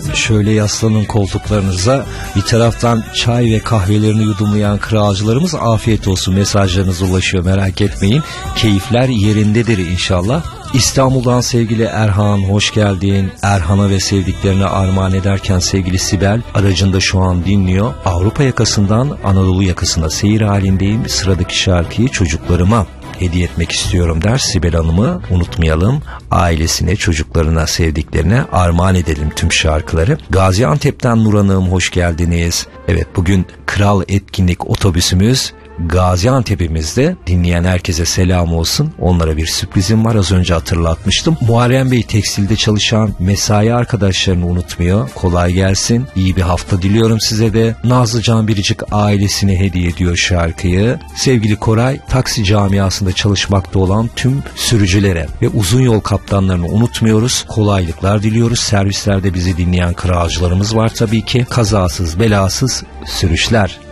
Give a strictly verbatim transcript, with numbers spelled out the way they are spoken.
Şöyle yaslanın koltuklarınıza. Bir taraftan çay ve kahvelerini yudumlayan kralcılarımız afiyet olsun mesajlarınız ulaşıyor, merak etmeyin. Keyifler yerindedir inşallah. İstanbul'dan sevgili Erhan, hoş geldin. Erhan'a ve sevdiklerine armağan ederken sevgili Sibel aracında şu an dinliyor. Avrupa yakasından Anadolu yakasına seyir halindeyim. Sıradaki şarkıyı çocuklarıma hediye etmek istiyorum der. Sibel Hanım'ı unutmayalım. Ailesine, çocuklarına, sevdiklerine armağan edelim tüm şarkıları. Gaziantep'ten Nur Hanım, hoş geldiniz. Evet, bugün Kral Etkinlik otobüsümüz Gaziantep'imizde. Dinleyen herkese selam olsun. Onlara bir sürprizim var, az önce hatırlatmıştım. Muharrem Bey tekstilde çalışan mesai arkadaşlarını unutmuyor. Kolay gelsin. İyi bir hafta diliyorum size de. Nazlı Can Biricik ailesine hediye ediyor şarkıyı. Sevgili Koray, taksi camiasında çalışmakta olan tüm sürücülere ve uzun yol kaptanlarını unutmuyoruz. Kolaylıklar diliyoruz. Servislerde bizi dinleyen kralcılarımız var tabii ki. Kazasız belasız sürüşler.